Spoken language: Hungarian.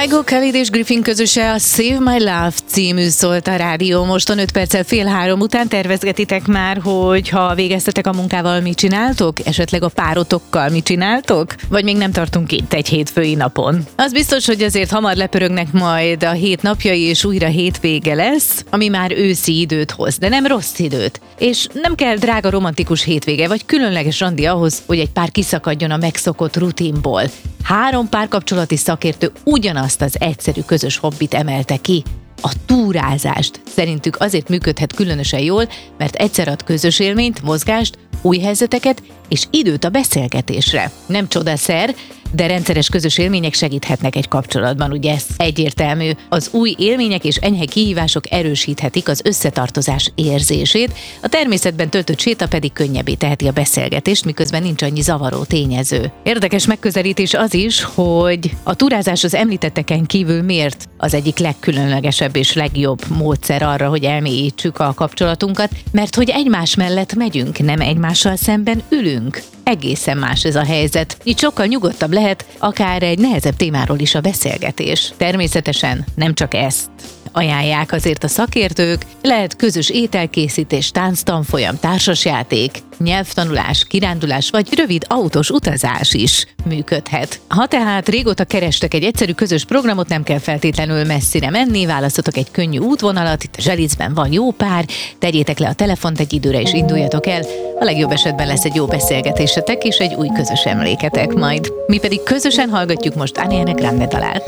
Michael Khalid és Griffin közöse a Save My Love című szólt a rádió. Mostan 5 perccel 2:30 után tervezgetitek már, hogy ha végeztetek a munkával, mit csináltok? Esetleg a párotokkal mit csináltok? Vagy még nem tartunk itt egy hétfői napon? Az biztos, hogy azért hamar lepörögnek majd a hét napjai, és újra hétvége lesz, ami már őszi időt hoz, de nem rossz időt. És nem kell drága romantikus hétvége, vagy különleges randi ahhoz, hogy egy pár kiszakadjon a megszokott rutinból. 3 párkapcsolati szakértő ugyanazt az egyszerű közös hobbit emelte ki, a túrázást. Szerintük azért működhet különösen jól, mert egyszer ad közös élményt, mozgást, új helyzeteket és időt a beszélgetésre. Nem csodaszer, de rendszeres közös élmények segíthetnek egy kapcsolatban, ugye ez egyértelmű. Az új élmények és enyhe kihívások erősíthetik az összetartozás érzését, a természetben töltött séta pedig könnyebbé teheti a beszélgetést, miközben nincs annyi zavaró tényező. Érdekes megközelítés az is, hogy a túrázás az említetteken kívül miért az egyik legkülönlegesebb és legjobb módszer arra, hogy elmélyítsük a kapcsolatunkat, mert hogy egymás mellett megyünk, nem egymással szemben ülünk. Egészen más ez a helyzet. Így sokkal nyugodtabb lehet akár egy nehezebb témáról is a beszélgetés. Természetesen nem csak ezt ajánlják azért a szakértők, lehet közös ételkészítés, tánctanfolyam, társasjáték, nyelvtanulás, kirándulás vagy rövid autós utazás is működhet. Ha tehát régóta kerestek egy egyszerű közös programot, nem kell feltétlenül messzire menni, választotok egy könnyű útvonalat, itt a Zselicben van jó pár, tegyétek le a telefont egy időre és induljatok el, a legjobb esetben lesz egy jó beszélgetésetek és egy új közös emléketek majd. Mi pedig közösen hallgatjuk most Ariana Grande dalát.